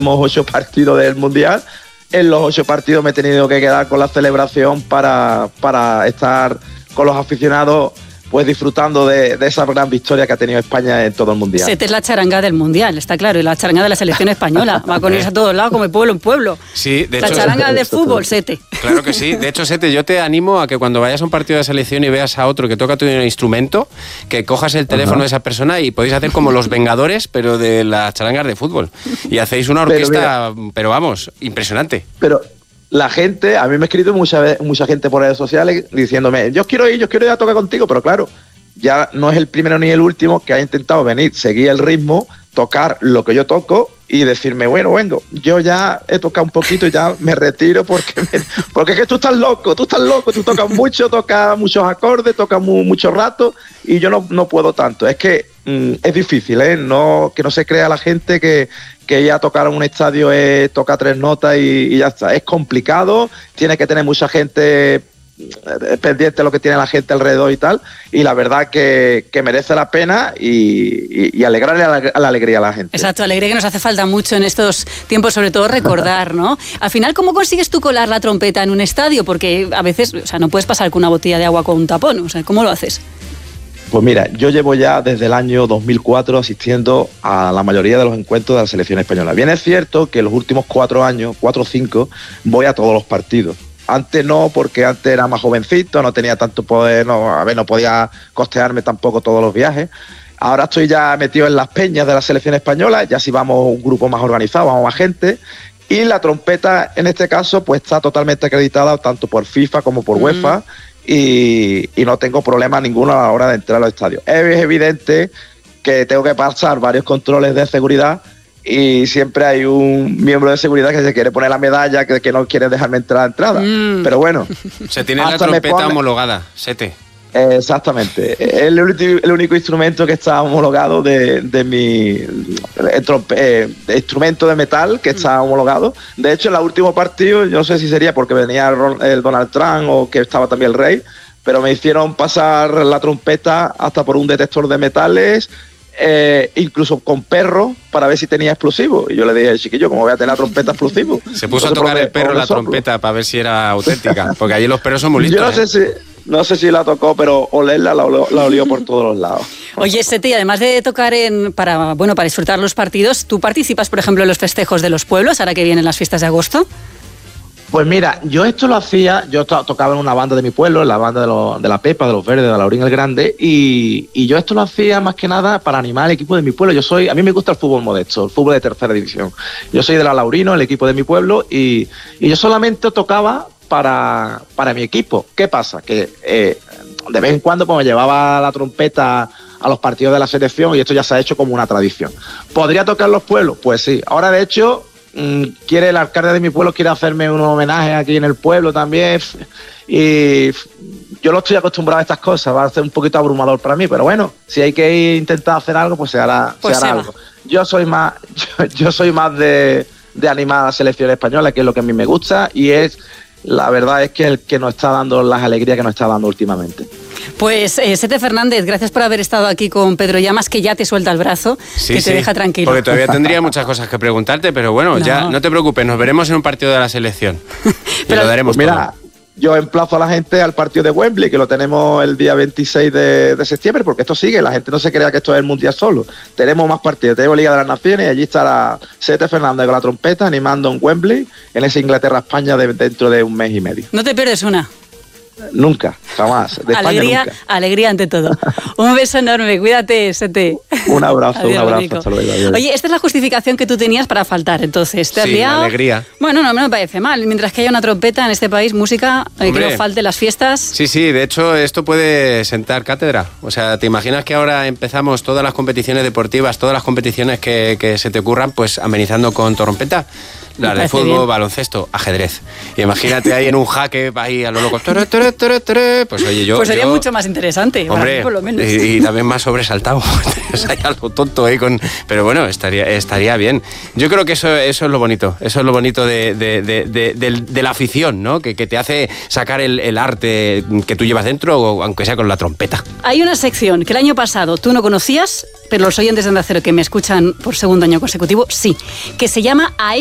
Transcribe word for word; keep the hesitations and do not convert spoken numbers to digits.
ocho partidos del Mundial. En los ocho partidos me he tenido que quedar con la celebración para, para estar con los aficionados, pues disfrutando de, de esa gran victoria que ha tenido España en todo el Mundial. Sete es la charanga del Mundial, está claro, y la charanga de la selección española. Va con eso a todos lados, como el pueblo en pueblo. Sí, de la hecho, charanga del fútbol, Sete. Claro que sí. De hecho, Sete, yo te animo a que cuando vayas a un partido de selección y veas a otro que toca tu instrumento, que cojas el teléfono Ajá. de esa persona y podéis hacer como los Vengadores, pero de las charangas de fútbol. Y hacéis una orquesta, pero, pero vamos, impresionante. Pero... La gente, a mí me ha escrito mucha, mucha gente por redes sociales diciéndome, yo quiero ir, yo quiero ir a tocar contigo, pero claro, ya no es el primero ni el último que ha intentado venir, seguir el ritmo, tocar lo que yo toco y decirme, bueno, vengo, yo ya he tocado un poquito y ya me retiro porque, me, porque es que tú estás loco, tú estás loco, tú tocas mucho, tocas muchos acordes, tocas mu, mucho rato y yo no, no puedo tanto. Es que mm, es difícil, ¿eh? No, que no se crea la gente que, que ya tocar en un estadio es tocar tres notas y, y ya está. Es complicado, tiene que tener mucha gente pendiente de lo que tiene la gente alrededor y tal, y la verdad que, que merece la pena y, y, y alegrarle a la, a la alegría a la gente. Exacto, alegría que nos hace falta mucho en estos tiempos, sobre todo recordar, ¿no? Al final, ¿cómo consigues tú colar la trompeta en un estadio? Porque a veces, o sea, no puedes pasar con una botella de agua con un tapón, o sea, ¿cómo lo haces? Pues mira, yo llevo ya desde el año dos mil cuatro asistiendo a la mayoría de los encuentros de la selección española. Bien es cierto que los últimos cuatro años, cuatro o cinco, voy a todos los partidos. Antes no, porque antes era más jovencito, no tenía tanto poder, no, a ver, no podía costearme tampoco todos los viajes. Ahora estoy ya metido en las peñas de la selección española, ya si vamos un grupo más organizado, vamos más gente. Y la trompeta, en este caso, pues está totalmente acreditada tanto por FIFA como por mm. UEFA y, y no tengo problema ninguno a la hora de entrar a los estadios. Es evidente que tengo que pasar varios controles de seguridad y siempre hay un miembro de seguridad que se quiere poner la medalla, que, que no quiere dejarme entrar a la entrada. Mm. Pero bueno. Se tiene la trompeta pone... homologada, Sete. Eh, exactamente. Es el, el único instrumento que está homologado de, de mi trompe, eh, de instrumento de metal que está homologado. De hecho, en el último partido, yo no sé si sería porque venía el, el Donald Trump o que estaba también el rey, pero me hicieron pasar la trompeta hasta por un detector de metales. Eh, incluso con perro para ver si tenía explosivo y yo le dije, chiquillo, ¿cómo voy a tener la trompeta explosivo? Se puso Entonces, a tocar el perro la trompeta para ver si era auténtica, porque allí los perros son muy listos. Yo no sé, ¿eh? si, no sé si la tocó, pero olerla la, la olió por todos los lados. Oye, Sete, y además de tocar en para bueno para disfrutar los partidos, ¿tú participas, por ejemplo, en los festejos de los pueblos ahora que vienen las fiestas de agosto? Pues mira, yo esto lo hacía, yo to- tocaba en una banda de mi pueblo, en la banda de, lo, de la Pepa, de los Verdes, de Laurín el Grande, y, y yo esto lo hacía más que nada para animar al equipo de mi pueblo. Yo soy, a mí me gusta el fútbol modesto, el fútbol de tercera división. Yo soy de la Laurino, el equipo de mi pueblo, y, y yo solamente tocaba para, para mi equipo. ¿Qué pasa? Que eh, de vez en cuando pues, me llevaba la trompeta a los partidos de la selección y esto ya se ha hecho como una tradición. ¿Podría tocar los pueblos? Pues sí. Ahora, de hecho... quiere el alcalde de mi pueblo quiere hacerme un homenaje aquí en el pueblo también y yo no estoy acostumbrado a estas cosas, va a ser un poquito abrumador para mí, pero bueno, si hay que intentar hacer algo pues se hará, pues se hará se algo. Yo soy más yo, yo soy más de, de animar a la selección española, que es lo que a mí me gusta y es la verdad es que el que nos está dando las alegrías que nos está dando últimamente. Pues eh, Sete Fernández, gracias por haber estado aquí con Pedro Llamas, que ya te suelta el brazo, sí, que te sí. deja tranquilo. Porque todavía tendría muchas cosas que preguntarte, pero bueno, no. ya no te preocupes, nos veremos en un partido de la selección. pero, lo daremos pues mira, todo. Yo emplazo a la gente al partido de Wembley, que lo tenemos el día veintiséis de, de septiembre, porque esto sigue, la gente no se crea que esto es el Mundial solo. Tenemos más partidos, tenemos Liga de las Naciones y allí estará Sete Fernández con la trompeta animando en Wembley, en esa Inglaterra-España de, dentro de un mes y medio. No te pierdes una. Nunca, jamás. De alegría, España, nunca. Alegría ante todo. Un beso enorme, cuídate, Sete. Un abrazo, adiós, un abrazo. Hasta luego, adiós. Oye, esta es la justificación que tú tenías para faltar, entonces. ¿Te has sí, liado? Alegría. Bueno, no, no me parece mal. Mientras que haya una trompeta en este país, música, eh, que no falte las fiestas. Sí, sí, de hecho esto puede sentar cátedra. O sea, ¿te imaginas que ahora empezamos todas las competiciones deportivas, todas las competiciones que, que se te ocurran, pues amenizando con trompeta? las de fútbol, bien. baloncesto, ajedrez. Y imagínate ahí en un jaque, ahí a lo loco. Tere, tere, tere, tere. Pues oye, yo. Pues sería yo, mucho más interesante, hombre, mí, por lo menos. Y, y también más sobresaltado. O sea, hay algo tonto ahí con. Pero bueno, estaría, estaría bien. Yo creo que eso, eso es lo bonito. Eso es lo bonito de, de, de, de, de, de la afición, ¿no? Que, que te hace sacar el, el arte que tú llevas dentro, aunque sea con la trompeta. Hay una sección que el año pasado tú no conocías, pero los oyentes de Onda Cero que me escuchan por segundo año consecutivo, sí, que se llama A